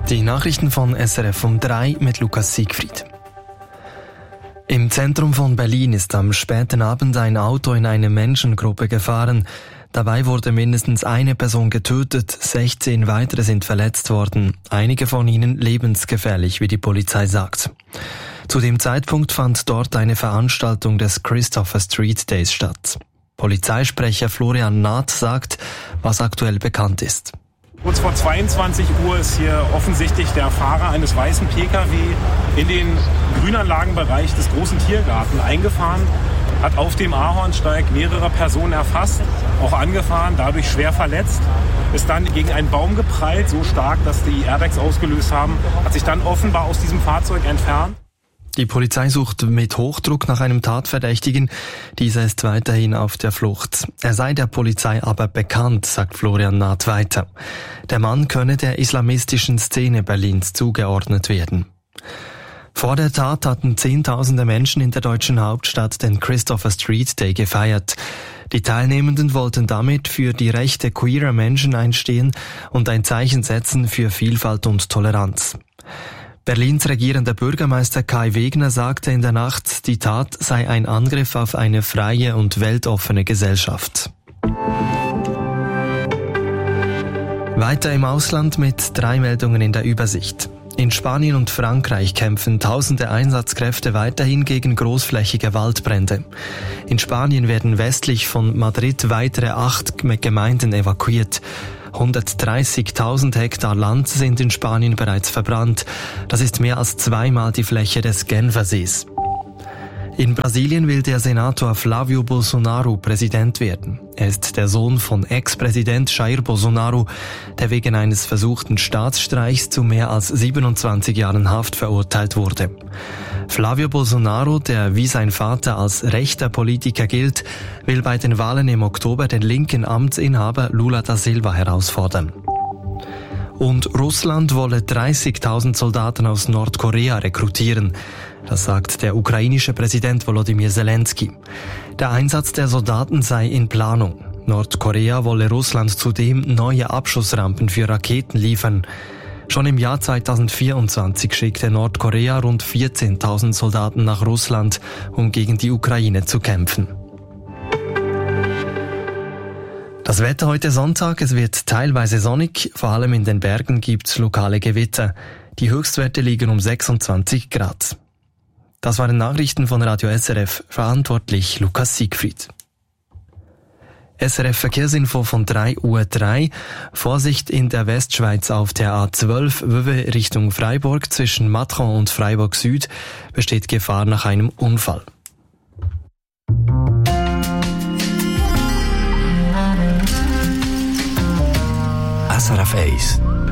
Die Nachrichten von SRF um 3 mit Lukas Siegfried. Im Zentrum von Berlin ist am späten Abend ein Auto in eine Menschengruppe gefahren. Dabei wurde mindestens eine Person getötet, 16 weitere sind verletzt worden. Einige von ihnen lebensgefährlich, wie die Polizei sagt. Zu dem Zeitpunkt fand dort eine Veranstaltung des Christopher Street Days statt. Polizeisprecher Florian Naht sagt, was aktuell bekannt ist. Kurz vor 22 Uhr ist hier offensichtlich der Fahrer eines weißen Pkw in den Grünanlagenbereich des großen Tiergarten eingefahren, hat auf dem Ahornsteig mehrere Personen erfasst, auch angefahren, dadurch schwer verletzt, ist dann gegen einen Baum geprallt, so stark, dass die Airbags ausgelöst haben, hat sich dann offenbar aus diesem Fahrzeug entfernt. Die Polizei sucht mit Hochdruck nach einem Tatverdächtigen. Dieser ist weiterhin auf der Flucht. Er sei der Polizei aber bekannt, sagt Florian Naht weiter. Der Mann könne der islamistischen Szene Berlins zugeordnet werden. Vor der Tat hatten Zehntausende Menschen in der deutschen Hauptstadt den Christopher Street Day gefeiert. Die Teilnehmenden wollten damit für die Rechte queerer Menschen einstehen und ein Zeichen setzen für Vielfalt und Toleranz. Berlins regierender Bürgermeister Kai Wegner sagte in der Nacht, die Tat sei ein Angriff auf eine freie und weltoffene Gesellschaft. Weiter im Ausland mit 3 Meldungen in der Übersicht. In Spanien und Frankreich kämpfen tausende Einsatzkräfte weiterhin gegen großflächige Waldbrände. In Spanien werden westlich von Madrid weitere 8 Gemeinden evakuiert. 130.000 Hektar Land sind in Spanien bereits verbrannt. Das ist mehr als 2-mal die Fläche des Genfersees. In Brasilien will der Senator Flávio Bolsonaro Präsident werden. Er ist der Sohn von Ex-Präsident Jair Bolsonaro, der wegen eines versuchten Staatsstreichs zu mehr als 27 Jahren Haft verurteilt wurde. Flávio Bolsonaro, der wie sein Vater als rechter Politiker gilt, will bei den Wahlen im Oktober den linken Amtsinhaber Lula da Silva herausfordern. Und Russland wolle 30.000 Soldaten aus Nordkorea rekrutieren. Das sagt der ukrainische Präsident Volodymyr Zelensky. Der Einsatz der Soldaten sei in Planung. Nordkorea wolle Russland zudem neue Abschussrampen für Raketen liefern. Schon im Jahr 2024 schickte Nordkorea rund 14.000 Soldaten nach Russland, um gegen die Ukraine zu kämpfen. Das Wetter heute Sonntag, es wird teilweise sonnig, vor allem in den Bergen gibt's lokale Gewitter. Die Höchstwerte liegen um 26 Grad. Das waren Nachrichten von Radio SRF, verantwortlich Lukas Siegfried. SRF Verkehrsinfo von 3:03 Uhr. Vorsicht in der Westschweiz auf der A12 Vevey Richtung Freiburg zwischen Matron und Freiburg Süd besteht Gefahr nach einem Unfall. SRF 1